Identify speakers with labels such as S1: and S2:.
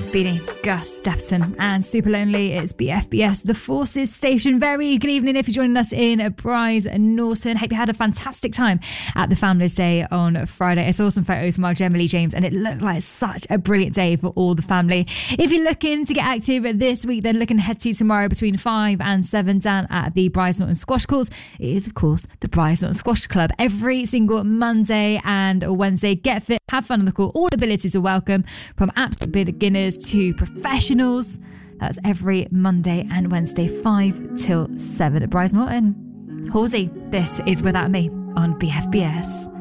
S1: Beanie, Gus Dapson and Super Lonely. It's BFBS, the Forces Station. Very good evening if you're joining us in Bryce Norton. Hope you had a fantastic time at the Founders Day on Friday. I saw some photos from our Gemma Lee James and it looked like such a brilliant day for all the family. If you're looking to get active this week, then look ahead to tomorrow between 5 and 7 down at the Bryce Norton Squash Courts. It is, of course, the Bryce Norton Squash Club. Every single Monday and Wednesday, get fit, have fun on the court. All abilities are welcome, from absolute beginners to professionals. That's every Monday and Wednesday, 5 till 7 at Bryce Norton. Halsey, this is Without Me on BFBS.